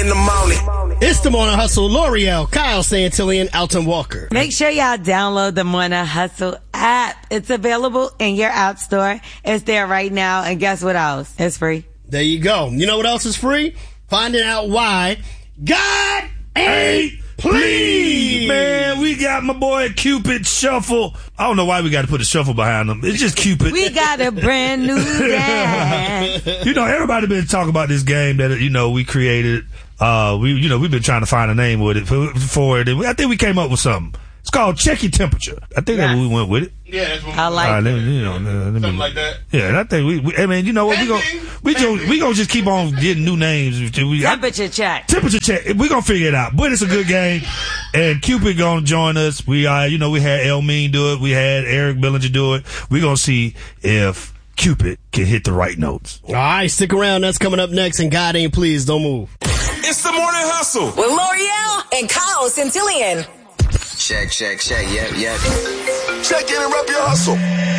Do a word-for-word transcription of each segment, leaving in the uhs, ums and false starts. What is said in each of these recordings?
in the morning. It's the Morning Hustle. L'Oreal, Kyle Santillan, Alton Walker. Make sure y'all download the Morning Hustle app. It's available in your app store. It's there right now. And guess what else? It's free. There you go. You know what else is free? Finding out why God ain't please. Man, we got my boy Cupid Shuffle. I don't know why we got to put a shuffle behind him. It's just Cupid. We got a brand new dance. You know, everybody been talking about this game that, you know, we created. Uh, we, you know, we've been trying to find a name with it for, for it. And I think we came up with something. It's called Check Your Temperature. I think yes. that's what we went with it. Yeah, that's what I like uh, it. Let me, you know, let me, Something like that. Yeah, and I think we, we I mean, you know what, we gonna, we gonna, we gonna just keep on getting new names. We, temperature I, check. Temperature check. We gonna figure it out. But it's a good game. And Cupid gonna join us. We, uh, you know, we had El Mean do it. We had Eric Billinger do it. We gonna see if Cupid can hit the right notes. All right, stick around. That's coming up next. And God ain't pleased. Don't move. It's the Morning Hustle with L'Oreal and Kyle Santillan. Check, check, check. Yep, yep. Check in and rep your hustle.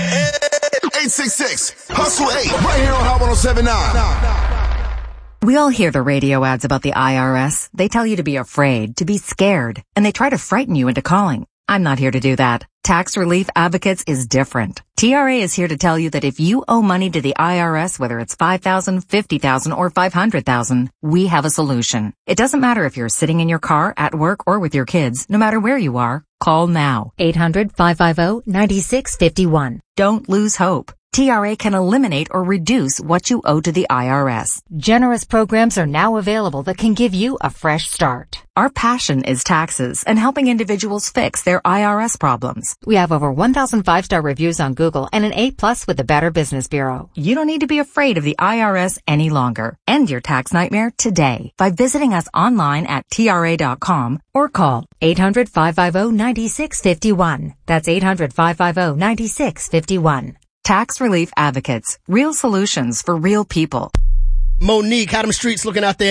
eight six six, hustle eight. Right here on Hot one oh seven point nine. We all hear the radio ads about the I R S. They tell you to be afraid, to be scared, and they try to frighten you into calling. I'm not here to do that. Tax Relief Advocates is different. T R A is here to tell you that if you owe money to the I R S, whether it's five thousand dollars, fifty thousand dollars, or five hundred thousand dollars, we have a solution. It doesn't matter if you're sitting in your car, at work, or with your kids. No matter where you are, call now. eight hundred, five five zero, nine six five one. Don't lose hope. T R A can eliminate or reduce what you owe to the I R S. Generous programs are now available that can give you a fresh start. Our passion is taxes and helping individuals fix their I R S problems. We have over one thousand five-star reviews on Google and an A plus with the Better Business Bureau. You don't need to be afraid of the I R S any longer. End your tax nightmare today by visiting us online at T R A dot com or call eight hundred, five five zero, nine six five one. That's eight hundred, five five zero, nine six five one. Tax Relief Advocates. Real solutions for real people. Monique, how them streets looking out there?